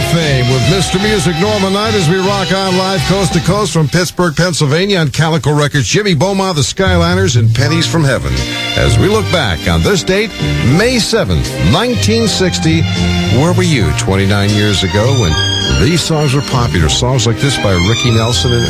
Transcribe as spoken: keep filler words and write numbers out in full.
of Fame with Mister Music Norman Knight as we rock on live coast to coast from Pittsburgh, Pennsylvania on Calico Records. Jimmy Beaumont, the Skyliners, and Pennies from Heaven. As we look back on this date, May seventh, nineteen sixty, where were you twenty-nine years ago when these songs were popular? Songs like this by Ricky Nelson and